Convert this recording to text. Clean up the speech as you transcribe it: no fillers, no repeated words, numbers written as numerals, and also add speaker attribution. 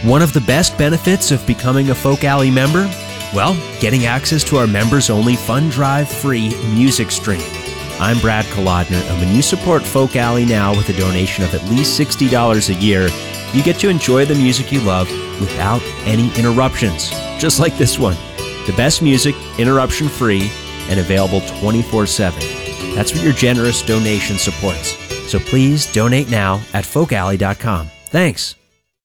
Speaker 1: One of the best benefits of becoming a Folk Alley member? Well, getting access to our members-only Fun Drive free music stream. I'm Brad Kolodner, and when you support Folk Alley now with a donation of at least $60 a year, you get to enjoy the music you love without any interruptions, just like this one. The best music, interruption-free, and available 24/7. That's what your generous donation supports. So please donate now at folkalley.com. Thanks.